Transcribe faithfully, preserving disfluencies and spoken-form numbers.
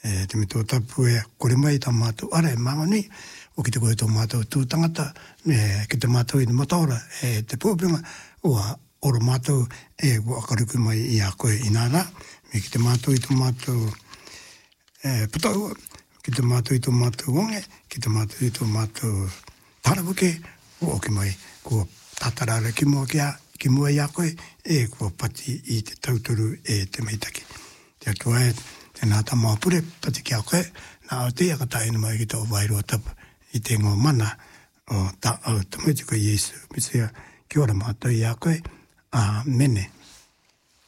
e te me tō tapu e kore mai tā mātou ara e mama ni o ki te koe tō mātou tū tangata e ki te mātou i te mataora e te pōpinga ua ora mātou e ua akaruku mai i a koe i nā rā me ki te mātou i tō mātou e pataua ki te mātou i tō mātou onge ki te mātou i tō mātou tarawake o ki mai kua tātarara ki mua ki a ki mua i a koe e kua pati i te tauturu e te meitaki. Te atua e te nā tā maapure pati ki a koe nā au te akatai na mai ki tō wairua tapa i te ngō mana o tā au tamuti ko Yesu. Pisia ki ora mātou i a koe a mene.